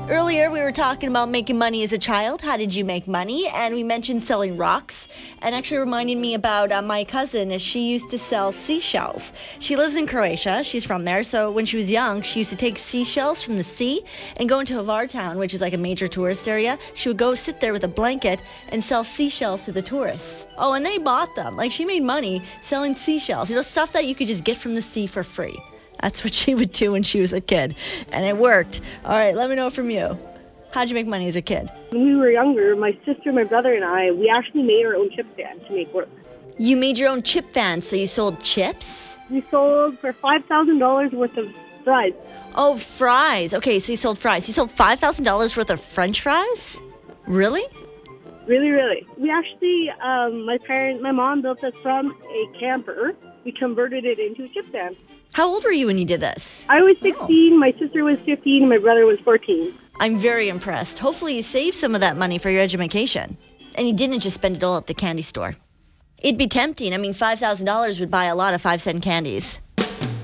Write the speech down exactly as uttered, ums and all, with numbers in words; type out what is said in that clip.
Earlier, we were talking about making money as a child. How did you make money? And we mentioned selling rocks. And actually reminding me about uh, my cousin, as she used to sell seashells. She lives in Croatia. She's from there. So when she was young, she used to take seashells from the sea and go into Vartown, which is like a major tourist area. She would go sit there with a blanket and sell seashells to the tourists. Oh, and they bought them. Like, she made money selling seashells. You know, stuff that you could just get from the sea for free. That's what she would do when she was a kid. And it worked. All right, let me know from you. How'd you make money as a kid? When we were younger, my sister, my brother, and I, we actually made our own chip stand to make work. You made your own chip van, so you sold chips? We sold for five thousand dollars worth of fries. Oh, fries. Okay, so you sold fries. You sold five thousand dollars worth of French fries? Really? Really, really. We actually, um, my parents, my mom built us from a camper. We converted it into a chip stand. How old were you when you did this? I was sixteen, oh. My sister was fifteen, and my brother was fourteen. I'm very impressed. Hopefully you saved some of that money for your education. And you didn't just spend it all at the candy store. It'd be tempting. I mean, five thousand dollars would buy a lot of five-cent candies.